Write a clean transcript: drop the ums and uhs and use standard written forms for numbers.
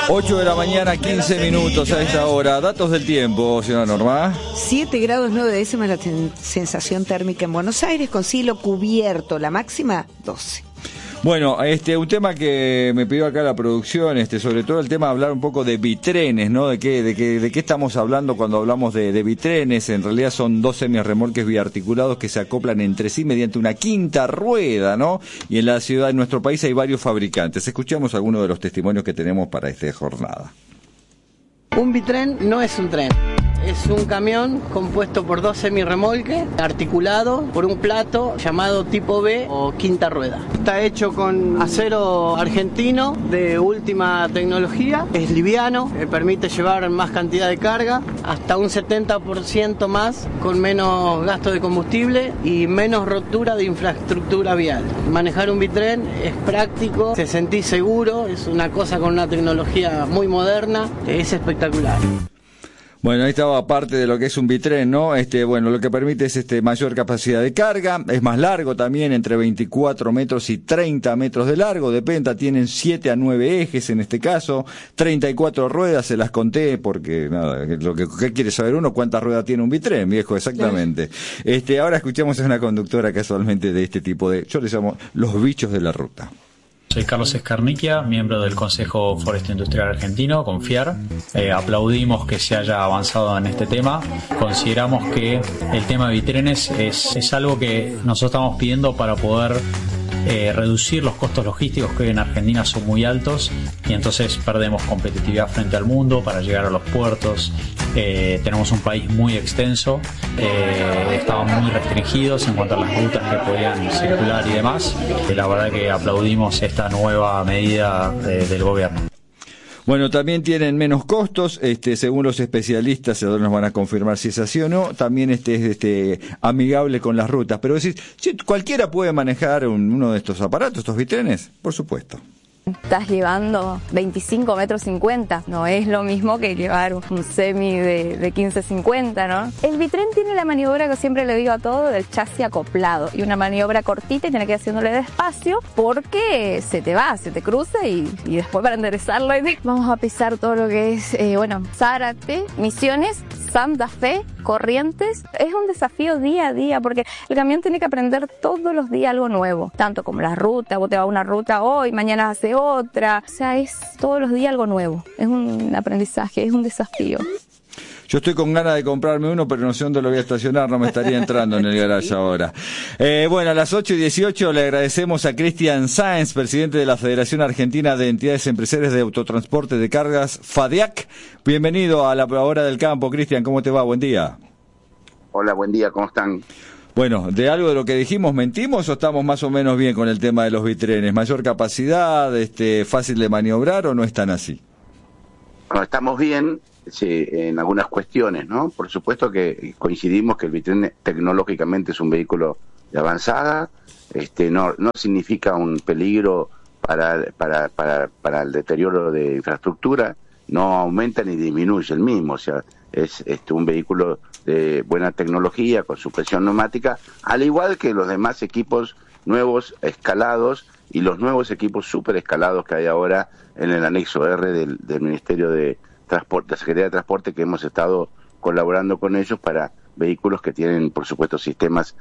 8 de la mañana, 15 minutos a esta hora. Datos del tiempo, señora Norma. 7 grados 9 décimas la sensación térmica en Buenos Aires, con cielo cubierto, la máxima 12. Bueno, un tema que me pidió acá la producción, sobre todo el tema de hablar un poco de bitrenes, ¿no? De qué estamos hablando cuando hablamos de bitrenes. En realidad son dos semirremolques biarticulados que se acoplan entre sí mediante una quinta rueda, ¿no? Y en la ciudad, en nuestro país, hay varios fabricantes. Escuchamos algunos de los testimonios que tenemos para esta jornada. Un bitren no es un tren. Es un camión compuesto por dos semirremolques articulado por un plato llamado tipo B o quinta rueda. Está hecho con acero argentino de última tecnología, es liviano, permite llevar más cantidad de carga, hasta un 70% más, con menos gasto de combustible y menos rotura de infraestructura vial. Manejar un bitren es práctico, te sentís seguro, es una cosa con una tecnología muy moderna, es espectacular. Bueno, ahí estaba parte de lo que es un bitren, ¿no? Bueno, lo que permite es mayor capacidad de carga, es más largo también, entre 24 metros y 30 metros de largo, de penta, tienen 7 a 9 ejes en este caso, 34 ruedas, se las conté porque, nada, ¿qué quiere saber uno? ¿Cuántas ruedas tiene un bitren, viejo? Exactamente. Ahora escuchamos a una conductora casualmente de este tipo yo les llamo los bichos de la ruta. Soy Carlos Escarniquia, miembro del Consejo Forestal Industrial Argentino, CONFIAR. Aplaudimos que se haya avanzado en este tema. Consideramos que el tema de bitrenes es algo que nosotros estamos pidiendo para poder reducir los costos logísticos que hoy en Argentina son muy altos y entonces perdemos competitividad frente al mundo para llegar a los puertos. Tenemos un país muy extenso, estaban muy restringidos en cuanto a las rutas que podían circular y demás. La verdad que aplaudimos esta nueva medida del gobierno. Bueno, también tienen menos costos, según los especialistas, ahora nos van a confirmar si es así o no, también es amigable con las rutas. Pero decís, ¿cualquiera puede manejar uno de estos aparatos, estos bitrenes? Por supuesto. Estás llevando 25 metros 50, no es lo mismo que llevar un semi de 15-50, ¿no? El bitren tiene la maniobra que siempre le digo a todo del chasis acoplado y una maniobra cortita y tiene que ir haciéndole despacio porque se te cruza y después para enderezarlo vamos a pisar todo lo que es, Zárate, Misiones, Santa Fe, Corrientes. Es un desafío día a día porque el camión tiene que aprender todos los días algo nuevo, tanto como la ruta, vos te vas a una ruta hoy, mañana hace otra, o sea, es todos los días algo nuevo, es un aprendizaje, es un desafío. Yo estoy con ganas de comprarme uno, pero no sé dónde lo voy a estacionar, no me estaría entrando en el garage ahora. Bueno, a las 8:18 le agradecemos a Cristian Sáenz, presidente de la Federación Argentina de Entidades Empresarias de Autotransporte de Cargas, FADEAC. Bienvenido a la Hora del Campo, Cristian, ¿cómo te va? Buen día. Hola, buen día, ¿cómo están? Bueno, ¿de algo de lo que dijimos mentimos o estamos más o menos bien con el tema de los bitrenes? ¿Mayor capacidad, fácil de maniobrar o no están así? Bueno, estamos bien, sí, en algunas cuestiones, ¿no? Por supuesto que coincidimos que el bitren tecnológicamente es un vehículo de avanzada, no significa un peligro para el deterioro de infraestructura, no aumenta ni disminuye el mismo, o sea, es un vehículo de buena tecnología, con suspensión neumática, al igual que los demás equipos nuevos escalados y los nuevos equipos super escalados que hay ahora en el anexo R del Ministerio de Transporte, la Secretaría de Transporte, que hemos estado colaborando con ellos para vehículos que tienen, por supuesto, sistemas